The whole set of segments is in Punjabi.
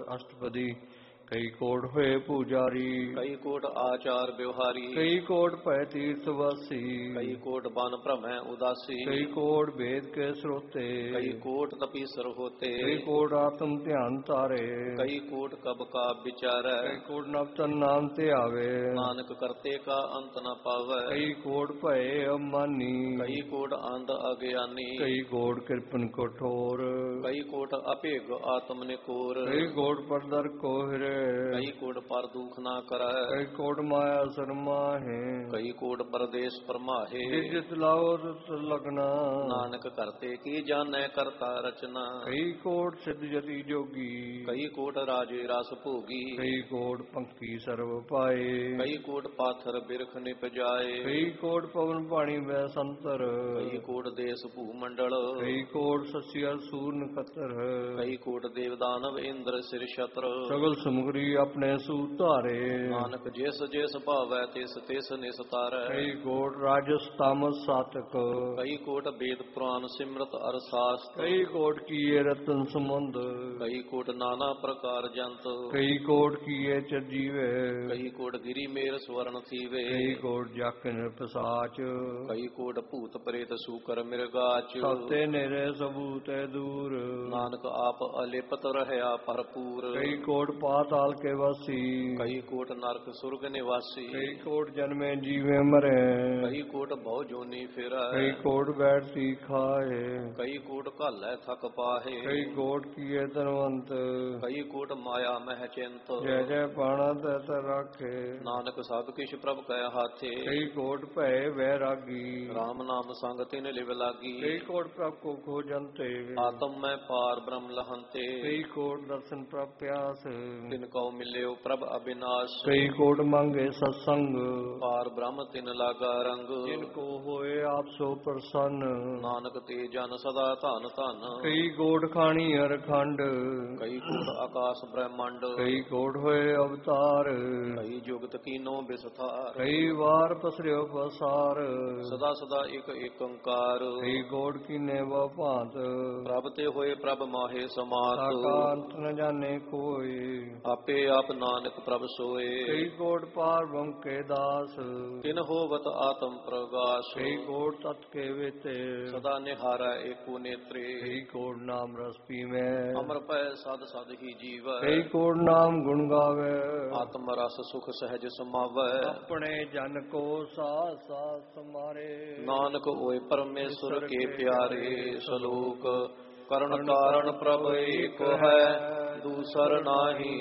ਅਸ਼ਟਪਦੀ। ਕਈ ਕੋਟ ਹੋਏ ਪੂਜਾਰੀ, ਕਈ ਕੋਟ ਆਚਾਰ ਵਿਵਹਾਰੀ। ਕਈ ਕੋਟ ਭੈ ਤੀਰਥ ਵਾਸੀ, ਕਈ ਕੋਟ ਬਨ ਭ੍ਰਮੈ ਉਦਾਸੀ। ਕਈ ਕੋਟ ਵੇਦ ਕੇ ਸਰੋਤੇ, ਕਈ ਕੋਟ ਤਪੀਸਰ ਹੋਤੇ। ਕਈ ਕੋਟ ਆਤਮ ਧਿਆਨ ਧਾਰੇ, ਕਈ ਕੋਟ ਕਬ ਕਾ ਵਿਚਾਰੈ। ਕਈ ਕੋਟ ਨਵਤਨ ਨਾਮ ਤੇ ਆਵੇ, ਨਾਨਕ ਕਰਤੇ ਕਾ ਅੰਤ ਨ ਪਾਵੈ। ਕਈ ਕੋਟ ਭਏ ਅਮਾਨੀ, ਕਈ ਕੋਟ ਅੰਧ ਅਗਿਆਨੀ। ਕਈ ਕੋਟ ਕਿਰਪਨ ਕਠੋਰ, ਕਈ ਕੋਟ ਅਭੇਗ ਆਤਮ ਨਿਕੋਰ। ਕਈ ਕੋਟ ਪਰਦਰ ਕੋਹਿਰੇ, ਕਈ ਕੋਟ ਪਰ ਦੁਖ ਨਾ ਕਰੈ। ਕਈ ਕੋਟ ਮਾਇਆ ਸਰਮਾਹੇ, ਕਈ ਕੋਟ ਪਰਦੇਸ ਪਰਮਾਹੇ। ਜਿਤ ਲਾਓ ਤਿਤ ਲਗਨਾ, ਨਾਨਕ ਕਰਤੇ ਕੀ ਜਾਣੈ ਕਰਤਾ ਰਚਨਾ। ਕਈ ਕੋਟ ਸਿੱਧ ਜਤੀ ਜੋਗੀ, ਕਈ ਕੋਟ ਰਾਜੇ ਰਸ ਭੋਗੀ। ਕਈ ਕੋਟ ਪੰਖੀ ਸਰਬ ਪਾਏ, ਕਈ ਕੋਟ ਪਾਥਰ ਬਿਰਖ ਨਿਪਜਾਏ। ਕਈ ਕੋਟ ਪਵਨ ਪਾਣੀ ਵੈ ਸੰਤਰ, ਕਈ ਕੋਟ ਦੇਸ ਭੂ ਮੰਡਲ। ਕਈ ਕੋਟ ਸਸਿਅਰ ਸੂਰ ਨਖਤਰ, ਕਈ ਕੋਟ ਦੇਵ ਦਾਨਵ ਇੰਦਰ ਸਿਰ ਛਤਰ। ਸਗਲ ਸਮਗਰੀ ਆਪਣੇ ਸੂਤ ਧਾਰੇ, ਨਾਨਕ ਜਿਸ ਜਿਸ ਭਾਵੈ ਤਿਸ ਤਿਸ ਨਿਸਤਾਰੈ। ਕਈ ਕੋਟ ਰਾਜਸ ਤਾਮਸ ਸਾਤਕ, ਕਈ ਕੋਟ ਵੇਦ ਪੁਰਾਨ ਸਿਮਰਤ ਅਰ ਸਾਸਤ। ਕਈ ਕੋਟ ਕੀਏ ਰਤਨ ਸਮੁੰਦ, ਕਈ ਕੋਟ ਨਾਨਾ ਪ੍ਰਕਾਰ ਜੰਤ। ਕਈ ਕੋਟ ਕੀਏ ਚਰਜੀਵੇ, ਕਈ ਕੋਟ ਗਿਰੀ ਮੇਰ ਸਵਰਨ ਥੀਵੇ। ਕਈ ਕੋਟ ਜਾਕਨ ਪਸਾਚ, ਕਈ ਕੋਟ ਭੂਤ ਪ੍ਰੇਤ ਸੂਕਰ ਮਿਰਗਾਚ। ਸਤੇ ਨੇਰੇ ਸਬੂਤੇ ਦੂਰ, ਨਾਨਕ ਆਪ ਅਲਿਪਤ ਰਹਿਆ ਭਰਪੂਰ। ਕਈ ਕੋਟ ਪਾਤਾਲ ਕੇ ਵਾਸੀ, ਕਈ ਕੋਟ ਨਰਕ ਸੁਰਗ ਨਿਵਾਸੀ। ਕਈ ਕੋਟ ਜਨਮੇ ਜੀਵੇ ਮਰੇ, ਕਈ ਕੋਟ ਬਹੁ ਜੋਨੀ ਫਿਰੈ। ਕਈ ਕੋਟ ਬੈਠਤੀ ਖਾਏ, ਕਈ ਕੋਟ ਘਾਲੈ ਥਕ ਪਾਹੇ। ਕਈ ਕੋਟ ਕੀਏ ਧਨਵੰਤ, ਕਈ ਕੋਟ ਮਾਇਆ ਮਹਿ ਚਿੰਤ। ਜੈ ਜੈ ਪਾਣਾ ਤੈ ਤੈ ਰਾਖੇ, ਨਾਨਕ ਸਭ ਕਿਛ ਪ੍ਰਭ ਕੈ ਹਾਥੇ। ਕਈ ਕੋਟ ਭਏ ਵੈਰਾਗੀ, RAM ਨਾਮ ਸੰਗ ਤਿਨ ਲਿਵ ਲਾਗੀ। ਕਈ ਕੋਟ ਪ੍ਰਭ ਕੋ ਖੋਜੰਤੇ, ਆਤਮ ਮੈਂ ਪਾਰ ਬ੍ਰਹਮ ਲਹੰਤੇ। ਕਈ ਕੋਟ ਦਰਸ਼ਨ ਪ੍ਰਭ ਪਿਆਸ, ਤਿਨ ਕਉ ਮਿਲਿਓ ਪ੍ਰਭ ਅਬਿਨਾਸ਼। ਕਈ ਕੋਟ ਮੰਗੇ ਸਤਸੰਗ, ਪਾਰ ਬ੍ਰਹਮ ਤਿਨ ਲਾਗਾ ਰੰਗ। ਜਿਨ ਕੋ ਹੋਏ ਆਪ ਸੋ ਪ੍ਰਸੰਨ, ਨਾਨਕ ਤੇ ਜਨ ਸਦਾ ਧਨ ਧਨ। ਕਈ ਕੋਟ ਖਾਣੀ ਅਰਖੰਡ, ਕਈ ਕੋਟ ਆਕਾਸ ਬ੍ਰਹਮੰਡ। ਕਈ ਕੋਟ ਹੋਏ ਅਵਤਾਰ, ਕਈ ਜੁਗਤ ਕੀਨੋ ਬਿਸਥਾਰ। ਕਈ ਵਾਰ ਪਸਰਿਓ ਪਸਾਰ, ਸਦਾ ਸਦਾ ਇਕ ਏਕੰਕਾਰ। ਕਈ ਕੋਟ ਕੀਨੇ ਵਾ ਭਾਂਤ, ਪ੍ਰਭ ਤੇ ਹੋਏ ਪ੍ਰਭ ਮਾਹੇ ਸਮਾਤ। ਸਾਕਾ ਅੰਤ ਨ ਜਾਣੇ ਕੋਈ, ਆਪੇ ਆਪ ਨਾਨਕ ਪ੍ਰਭ ਸੋਏ। ਕਈ ਕੋਟ ਪਾਰ ਬ੍ਰਹਮ ਕੇ ਦਾਸ, ਤਿਨ ਹੋਵਤ ਆਤਮ ਪ੍ਰਗਾਸ। ਕਈ ਕੋਟ ਤਤ ਕੇ ਵੇਤੇ, ਸਦਾ ਨਿਹਾਰੈ ਏਕੋ ਨੇਤਰੇ। ਕਈ ਕੋਟ ਨਾਮ ਰਸ ਪੀਵੈ, ਅਮਰ ਪੈ ਸਦ ਸਦ ਹੀ ਜੀਵੈ। ਕਈ ਕੋਟ ਨਾਮ ਗੁਣ ਗਾਵੇ, ਆਤਮ ਰਸ ਸੁਖ ਸਹਿਜ ਸਮਾਵੈ। ਆਪਣੇ ਜਨ ਕੋ ਸਾਥ ਸਾਥ ਸਮਾਰੇ। ਨਾਨਕ ਹੋਏ ਪਰਮੇਸ਼ਰ ਕੇ ਪਿਆਰੇ। ਸ਼ਲੋਕ ਕਰਨ ਕਾਰਨ ਪ੍ਰਭ ਏਕ ਹੈ, ਦੂਸਰ ਨਾਹੀ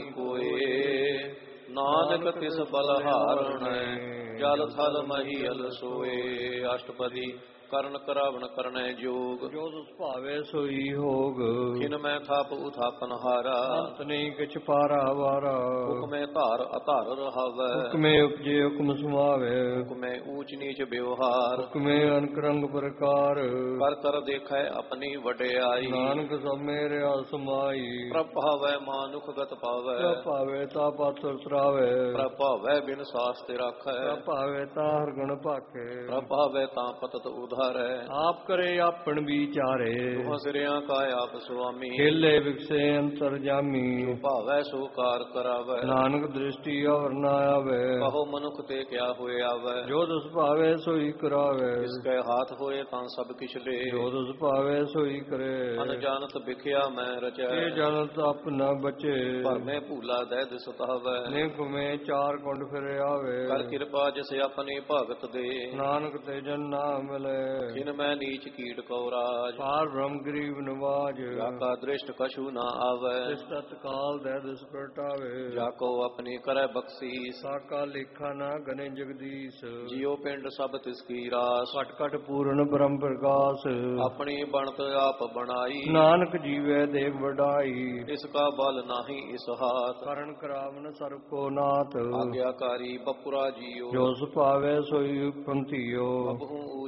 ਕੋਏ। ਨਾਨਕ ਤਿਸ ਬਲਹਾਰਣੈ, ਜਲ ਥਲ ਮਹੀਲ ਸੋਏ। ਅਸ਼ਟਪਦੀ ਕਰਨ ਕਰਾਵਣ ਕਰਨੈ ਜੋਗ, ਜੋ ਤੁਸ ਭਾਵੇ ਸੋਈ ਹੋਗ। ਖਿਨ ਮੈਂ ਥਾਪ ਉਥਾਪਨ ਹਾਰਾ, ਅੰਤ ਨਹੀਂ ਕਿਛ ਪਾਰਾ ਵਾਰਾ। ਹੁਕਮੈ ਧਾਰ ਅਧਾਰ ਰਹਾਵੈ, ਹੁਕਮੇ ਉਪਜੇ ਹੁਕਮ ਸਮਾਵੇ। ਹੁਕਮੈ ਊਚ ਨੀਚ ਵਿਵਹਾਰ, ਹੁਕਮੇ ਅਨਕ ਰੰਗ ਪ੍ਰਕਾਰ। ਕਰ ਕਰ ਦੇਖੈ ਆਪਣੀ ਵਡਿਆਈ, ਨਾਨਕ ਸਭ ਮੇਰੇ ਸਮਾਈ। ਪ੍ਰਭ ਭਾਵੈ ਮਾਨੁਖ ਗਤ ਪਾਵੈ, ਪ੍ਰਭ ਭਾਵੇ ਤਾ ਪਾਤਰ ਤਰਾਵੇ। ਪ੍ਰਭ ਭਾਵੈ ਬਿਨ ਸਾਸ ਤੇ ਰਾਖੈ, ਪ੍ਰਭ ਭਾਵੇ ਤਾ ਹਰ ਗੁਣ ਭਾਖੇ। ਪ੍ਰਭ ਭਾਵੈ ਤਾਂ ਪਤਤ ਉਧਾਰੈ। ਆਪ ਕਰੇ ਆਪਣ ਵਿਚਾਰੇ, ਤੁਹਾਂ ਸਿਰਿਆਂ ਕਾ ਆਪ ਸੁਆਮੀ। ਖੇਲੇ ਵਿਕਸੇ ਅੰਤਰ ਜਾਮੀ, ਜੋ ਭਾਵੈ ਸੋ ਕਾਰ ਕਰਾਵੈ। ਨਾਨਕ ਦ੍ਰਿਸ਼ਟੀ ਔਰ ਨਾ ਆਵੇ, ਕਹੋ ਮਨੁਖ ਤੇ ਕਿਆ ਹੋਏ ਆਵੈ। ਜੋ ਤੁਸ ਭਾਵੇ ਸੋਈ ਕਰਾਵੇ। ਜਿਸ ਕੈ ਹਾਥ ਹੋਏ ਤਾਂ ਸਭ ਕਿਛ ਲੇ, ਜੋ ਤੁਸ ਭਾਵੇ ਸੋਈ ਕਰੇ। ਅਨਜਾਨਤ ਬਿਖਿਆ ਮੈਂ ਰਚੈ, ਇਹ ਜਨਤ ਆਪਣਾ ਬਚੇ। ਭਰਮੇ ਭੂਲਾ ਦਹਿ ਦਿਸ ਤਾਵੈ। ਨਿਖ ਮੈਂ ਚਾਰ ਕੁੰਡ ਫਿਰ ਆਵੇ, ਕਰ ਕਿਰਪਾ ਜਿਸ ਆਪਣੇ ਭਗਤ ਦੇ। ਨਾਨਕ ਤੇ ਜਨ ਨਾ ਮਿਲੇ। ਖਿਨ ਮੈਂ ਨੀਚ ਕੀਟ ਕਉ ਰਾਜ, ਪਾਰ ਬ੍ਰਹਮ ਗਰੀਬ ਨਵਾਜ। ਜਾ ਕਾ ਦ੍ਰਿਸ਼ਟ ਕਛੂ ਨਾ ਆਵੈ। ਇਸ ਤਤਕਾਲ ਦੇ ਦਿਸ ਪ੍ਰਟਾਵੇ, ਜਾ ਕੋ ਆਪਣੀ ਕਰੈ ਬਖਸ਼ੀਸ। ਸਾਕਾ ਲੇਖਾ ਨਾ ਗਨੇ ਜਗਦੀਸ਼। ਜਿਉ ਪਿੰਡ ਸਭ ਤਿਸ ਕੀ ਰਾਸ, ਘਟ ਘਟ ਪੂਰਨ ਬ੍ਰਹਮ ਪ੍ਰਕਾਸ਼। ਆਪਣੀ ਬਣਤ ਆਪ ਬਣਾਈ, ਨਾਨਕ ਜੀਵੇ ਦੇਵ ਵਡਾਈ। ਇਸ ਕਾ ਬਲ ਨਾਹੀ ਇਸ ਹਾਥ, ਕਰਨ ਕਰਾਵਨ ਸਰਬ ਕੋ ਨਾਥ। ਆਗਿਆਕਾਰੀ ਬਪੁਰਾ ਜੀਓ, ਜੋ ਸੁਭਾਵੇ ਸੋਈ ਪੰਥੀਓ। ਅਬਹੂ ਊਚ ਨੀਚ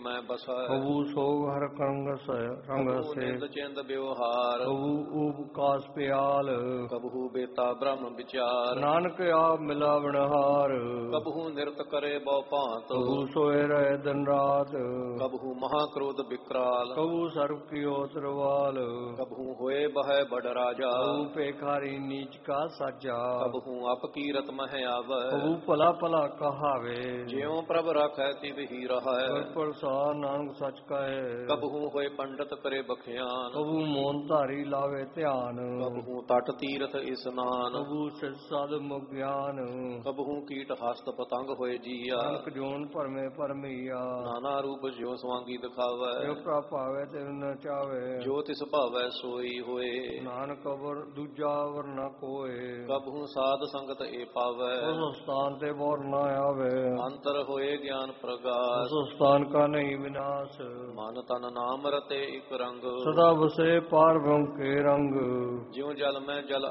ਮੈਂ ਬਸੈ ਕਬੂ ਸੋਗ ਹਰ ਕੰਗ ਰੰਗ ਕਬਹੂ ਸੇ ਨਿੰਦ ਚਿੰਦ ਬਿਵਹਾਰ ਕਬੂ ਊਬ ਕਾਸ ਪਿਆਲ ਕਬਹੂ ਬੇਤਾ ਬ੍ਰਹਮ ਵਿਚਾਰ ਨਾਨਕ ਆਪ ਮਿਲਾਵਣਹਾਰ ਕਬਹੂ ਨਿਰਤ ਕਰੇ ਬਹੁ ਭਾਂਤ ਕਬੂ ਸੋਏ ਰਹੇ ਦਿਨ ਰਾਤ ਕਬਹੂ ਮਹਾ ਕ੍ਰੋਧ ਵਿਕਰਾਲ ਕਬੂ ਸਰਬ ਕੀਓ ਤਰਵਾਲ ਕਬਹੂ ਹੋਏ ਬਹਿ ਬੜ ਰਾਜਾ ਕਬੂ ਭੇਖਾਰੀ ਨੀਚ ਕਾ ਸਾਜਾ ਕਬਹੂ ਅਪਕੀਰਤ ਮਹਿ ਆਵੈ ਕਬੂ ਭਲਾ ਭਲਾ ਕਹਾਵੇ ਜਿਉ ਪ੍ਰਭ ਰਾਖੈ ਤਿਵ ਹੀ ਰਹੈ ਗੁਰ ਪ੍ਰਸਾਦ ਨਾਨਕ ਸੱਚ ਕਹੇ ਕਬਹੂ ਹੋਏ ਪੰਡਤ ਕਰੇ ਬਖਿਆਨ ਕਬੂ ਮੋਨ ਧਾਰੀ ਲਾਵੇ ਧਿਆਨ ਕਬਹੂ ਤਟ ਤੀਰਥ ਇਸਨਾਨ ਕਬੂ ਸਿਧ ਸਦ ਮੁਖ ਗਿਆਨ ਕਬਹੂ ਕੀਟ ਹਸਤ ਪਤੰਗ ਹੋਏ ਜੀਆ ਨਾਨਕ ਜੋਨ ਭਰਮੇ ਭਰਮਈਆ ਨਾਨਾ ਰੂਪ ਜਿਉ ਸਵਾਂਗੀ ਦਿਖਾਵੈ ਜੋ ਪ੍ਰਭ ਭਾਵੇ ਤੇ ਨ ਚਾਵੇ ਜੋ ਤਿਸ ਭਾਵੈ ਸੋਈ ਹੋਏ ਨਾਨਕ ਅਵਰ ਦੂਜਾ ਵਰ ਨ ਕੋਏ ਕਬਹੂ ਸਾਧ ਸੰਗਤ ਏ ਪਾਵੈ ਉਸ ਸਥਾਨ ਤੇ ਬੋਰ ਨਾ ਆਵੇ ਅੰਤਰ ਹੋਏ ਗਿਆਨ ਪ੍ਰਗਾਸ ਉਸ ਸਥਾਨ ਕਾ ਨਹੀਂ ਵਿਨਾਸ਼ ਮਨ ਤਨ ਨਾਮ ਰਤੇ ਇਕ ਰੰਗ ਸਦਾ ਵਸੇ ਪਾਰ ਬ੍ਰਹਮ ਕੇ ਰੰਗ ਜਿਉ ਜਲ ਮੈਂ ਜਲ